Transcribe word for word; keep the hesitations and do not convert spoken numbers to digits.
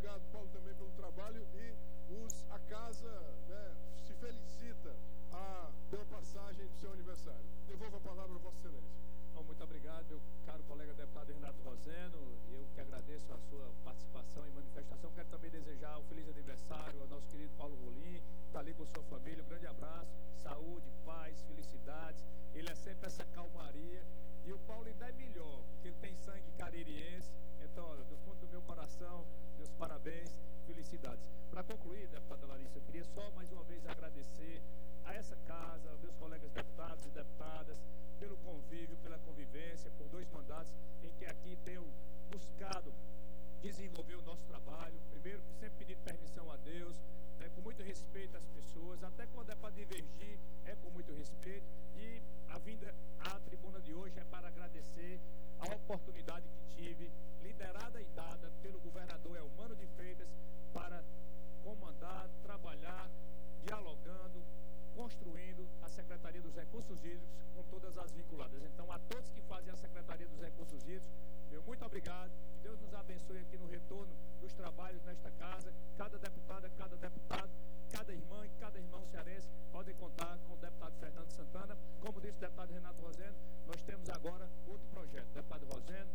obrigado, Paulo, também pelo trabalho. E os, a casa, né, se felicita a, pela passagem do seu aniversário. Devolvo a palavra a Vossa Excelência. Bom, muito obrigado, meu caro colega deputado Renato Roseno. Eu que agradeço a sua participação e manifestação. Quero também desejar um feliz aniversário ao nosso querido Paulo Rolim, que está ali com sua família. Um grande abraço, saúde, paz, felicidades. Ele é sempre essa calmaria. E o Paulo ainda é melhor, porque ele tem sangue caririense. Então, olha, do fundo do meu coração, meus parabéns, felicidades. Para concluir, deputada Larissa, eu queria só mais uma vez agradecer a essa casa, aos meus colegas deputados e deputadas, pelo convívio, pela convivência, por dois mandatos em que aqui tenho buscado desenvolver o nosso trabalho. Primeiro, sempre pedindo permissão a Deus, né, com muito respeito às pessoas, até quando é para divergir, é com muito respeito. E a vinda à tribuna de hoje é para agradecer a oportunidade que tive, liderada e dada pelo governador Elmano de Freitas, para comandar, trabalhar, dialogando, construindo a Secretaria dos Recursos Hídricos com todas as vinculadas. Então, a todos que fazem a Secretaria dos Recursos Hídricos, meu muito obrigado. Que Deus nos abençoe aqui no retorno dos trabalhos nesta casa. Cada deputada, cada deputado, cada irmã e cada irmão cearense podem contar com o deputado Fernando Santana. Como disse o deputado Renato Roseno, nós temos agora outro projeto. Deputado Roseno,